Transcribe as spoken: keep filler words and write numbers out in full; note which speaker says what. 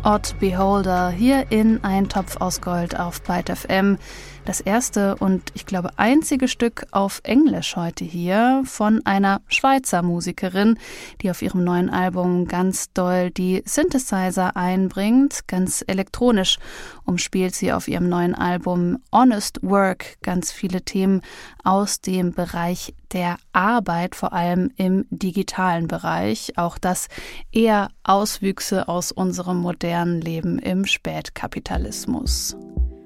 Speaker 1: Odd Beholder hier in Ein Topf aus Gold auf Byte F M. Das erste und ich glaube einzige Stück auf Englisch heute hier von einer Schweizer Musikerin, die auf ihrem neuen Album ganz doll die Synthesizer einbringt. Ganz elektronisch umspielt sie auf ihrem neuen Album Honest Work ganz viele Themen aus dem Bereich der Arbeit, vor allem im digitalen Bereich. Auch das eher Auswüchse aus unserem modernen Leben im Spätkapitalismus.